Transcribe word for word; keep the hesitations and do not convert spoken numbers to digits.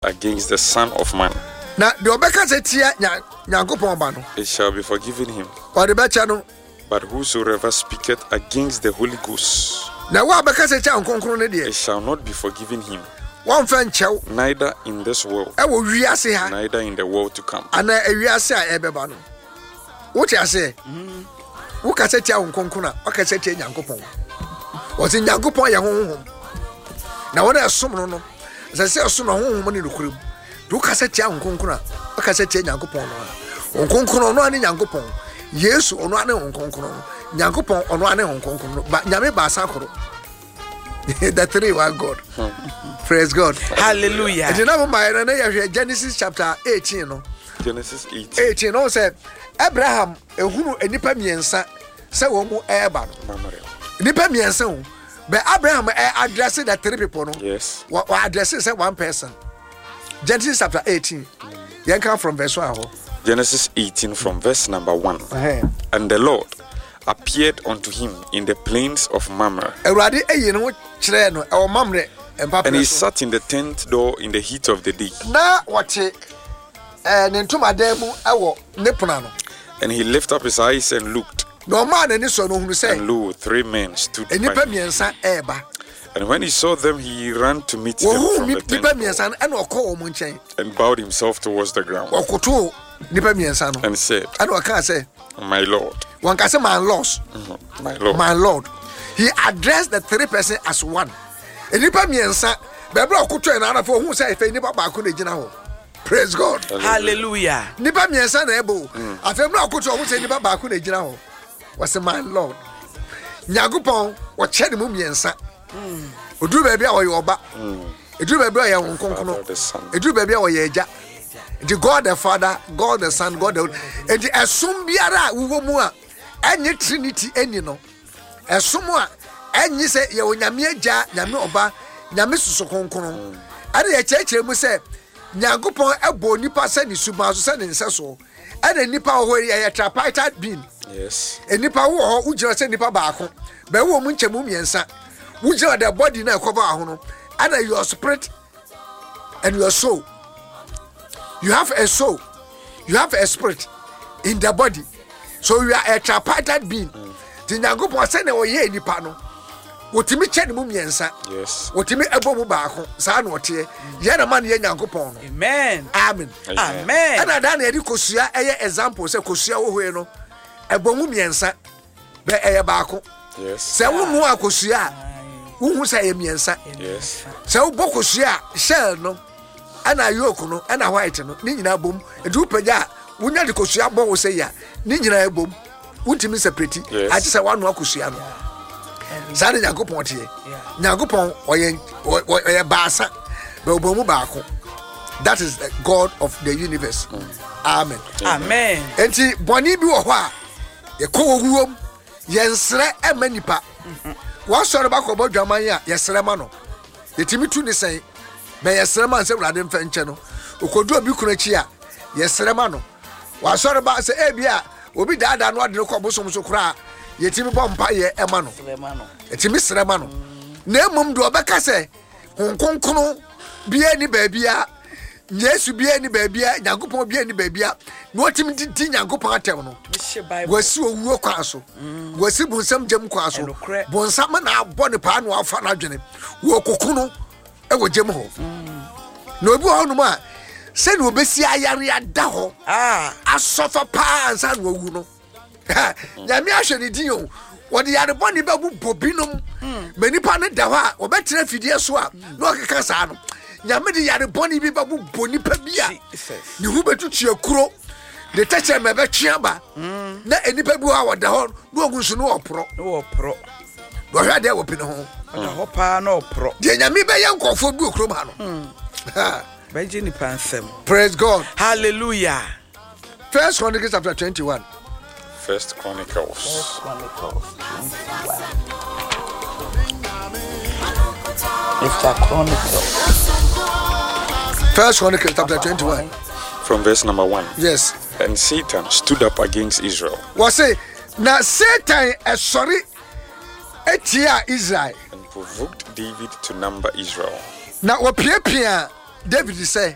against the Son of Man. Na the obeka se tia Nyankopon ba no. It shall be forgiven him. Or the becha no. But whosoever speaketh against the Holy Ghost, na wa beka se tia nkonkron ne de. It shall not be forgiven him. One fan chew. Neither in this world. E wo wiase ha. Neither in the world to come. Ana e wiase a e beba no. Wo ti ase. Mhm. Wo ka se tia nkonkron a, o ka se tia Nyankopon. Wo ti Nyankopon ye honhom. Na wo na som no no. Se se som no honhom ne nokurum. Do ka se tia nkonkron a, o ka se tia Nyankopon no. Nkonkron no ani Nyankopon. Yesu ono ane nkonkron. Nyankopon ono ane nkonkron. Ba nyame ba asakoro. The three one God. Hmm. Praise God. Hallelujah. And you know my Genesis chapter eighteen no. Genesis eighteen. eighteen no say Abraham ehunu enipa miensa say wo mu eba no. Enipa miensa ho. But Abraham address the three people no. Yes. What address say one person. Genesis chapter eighteen. Mm. You come from verse one. Genesis eighteen from verse number one. Uh-huh. And the Lord appeared unto him in the plains of Mamre. And he sat in the tent door in the heat of the day. And he lifted up his eyes and looked. And lo, three men stood by him. And when he saw them, he ran to meet them from the tent door, and bowed himself towards the ground, and said, My Lord. One can say my Lord. Mm-hmm. My Lord. My Lord. He addressed the three persons as one. And nipa miensa, bebe okuto na for who say fe nipa ba ko na gina ho. Praise God. Hallelujah. Nipa miensa na ebo. Afem na okuto who say nipa ba ko na gina ho. Was my Lord. Nyagopon wo che ne mu miensa. Mm. Odu ba bia wo ye oba. Mm. Edu ba bia wo ye nkonkono. Edu ba bia wo ye agya. The God the Father, God the Son, God the Holy. And the asum biara wo mu a enye Trinity eni no. Asum a enye se ye onyame agya, nyame oba, nyame susu konkono. Ade ye chekere mu se Nyankopon ebo nipa se ni suba so se ni nseso. Ade nipa ho ye tripartite being. Yes. E nipa wo ho ujira se nipa baako. Be wo mu nchemu miensa. Ujira the body na cover ho no. Ade your spirit and your soul. You have a soul, you have a spirit in the body. So you are a tripartite being. The Nyankopon say na oye nipa no. Wotimi che ne mu miensa. Yes. Wotimi ebo mu baako. Sa na ote. Ye na man ye Nyankopon no. Amen. Amen. Amen. Ana da na edi kosua eye example say kosua wo hoye no. Ebo mu miensa be eye baako. Yes. Se wo nu akosua. Wo hu say ye miensa. Yes. Se wo bokosua shell no. Ana yoke no ana white no ni nyina bom edu pagya wonya de kosua bɔ wo say ya ni nyina bom wontimi separate ati say wanu akosua no sa de Nyankopon tie Nyankopon oye oye baasa be obomu baako. That is the God of the universe. Mm. Amen. Amen. Enti boni bi wo hɔ a ye kɔ owuom ye nsre ema nipa wo sɔre ba kɔ bɔ dwaman a ye sre ma no yetimi tu ni sɛn. Be yesrema se wurade mfa nche no okodu obi kunachi a yesrema no wa sore ba se e bia obi daada no ade ko bosom so kura yetimi bompa ye ema no yetimi srema no na emum do obeka se konkonkno bia ni baabia Yesu bia ni baabia Nyankopon bia ni baabia na otimi titi Nyankopon atem no wasi owuo kwa so wasi bunsam jam kwa so bunsam na abɔ ne pa no afa na dwene wo kokono ewo jem ho no obi ho no ma se no obesi ayare ada ho ah asofa pa ansa no owu no nyame ahwe ne din o wodi yare boni ba bu bobinom manipa ne da ho a obetre fidie so a no okeka saa no nyame de yare boni bi ba bu bonipa bia ne hu betutu akuro de teche me be tweaba na enipa bi ho a woda ho no ogu so no opro no opro do hwa de wo pene ho na ho pa na opro de nyame be ye nkofo bi okro ma no be je ni pansem. Praise God. Hallelujah. First Chronicles chapter twenty-one. First Chronicles. First Chronicles twenty-one. First Chronicles. First Chronicles chapter twenty-one. From verse number one. Yes. And Satan stood up against Israel. Was say na Satan is sorry etia Israel and provoked David to number Israel. Na opiapia David say